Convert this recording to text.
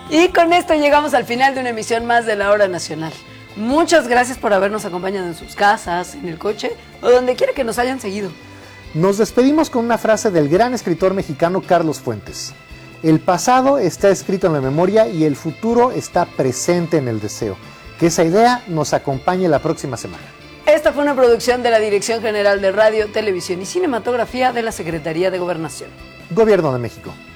Y con esto llegamos al final de una emisión más de La Hora Nacional. Muchas gracias por habernos acompañado en sus casas, en el coche o donde quiera que nos hayan seguido. Nos despedimos con una frase del gran escritor mexicano Carlos Fuentes. El pasado está escrito en la memoria y el futuro está presente en el deseo. Que esa idea nos acompañe la próxima semana. Esta fue una producción de la Dirección General de Radio, Televisión y Cinematografía de la Secretaría de Gobernación. Gobierno de México.